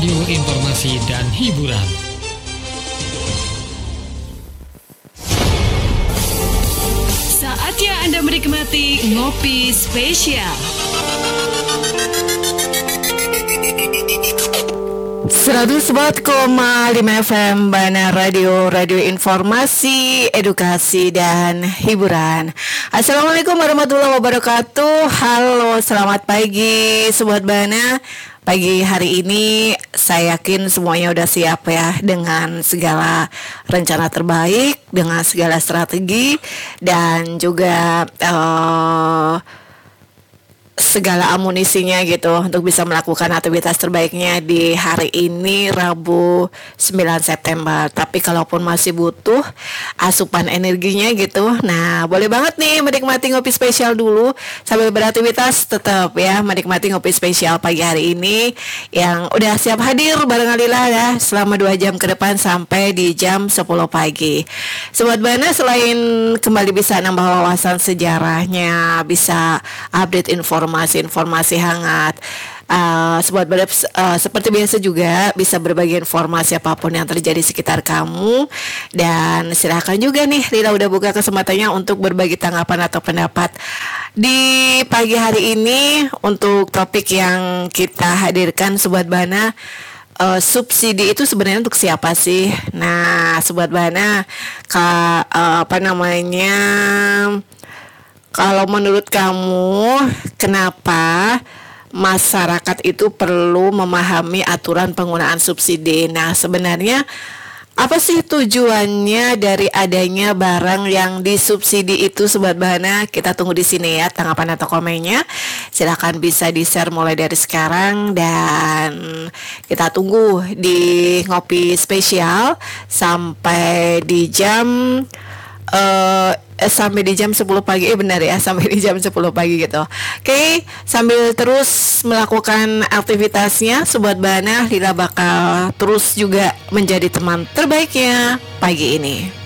radio informasi dan hiburan. Saatnya Anda menikmati Ngopi Spesial. 104,5 FM Bana Radio, radio informasi, edukasi, dan hiburan. Assalamualaikum warahmatullahi wabarakatuh. Halo, selamat pagi Sobat Bana. Pagi hari ini saya yakin semuanya udah siap ya, dengan segala rencana terbaik, dengan segala strategi, dan juga segala amunisinya gitu untuk bisa melakukan aktivitas terbaiknya di hari ini Rabu 9 September. Tapi kalaupun masih butuh asupan energinya gitu, nah boleh banget nih menikmati ngopi spesial dulu sambil beraktivitas. Tetap ya menikmati ngopi spesial pagi hari ini yang udah siap hadir bareng Alila ya selama 2 jam ke depan sampai di jam 10 pagi. Sobat Bana, selain kembali bisa nambah wawasan sejarahnya, bisa update informasi hangat, Sobat Bana seperti biasa juga bisa berbagi informasi apapun yang terjadi di sekitar kamu. Dan silahkan juga nih, Lila udah buka kesempatannya untuk berbagi tanggapan atau pendapat di pagi hari ini untuk topik yang kita hadirkan Sobat Bana. Subsidi itu sebenarnya untuk siapa sih? Nah, Sobat Bana, kalau menurut kamu, kenapa masyarakat itu perlu memahami aturan penggunaan subsidi? Nah, sebenarnya apa sih tujuannya dari adanya barang yang disubsidi itu, Sobat Bana? Kita tunggu di sini ya tanggapan atau komennya. Silakan bisa di-share mulai dari sekarang, dan kita tunggu di ngopi spesial sampai di jam sampai di jam 10 pagi, benar ya, sampai di jam 10 pagi gitu. Oke, sambil terus melakukan aktivitasnya Sobat Bana, Lila bakal terus juga menjadi teman terbaiknya pagi ini.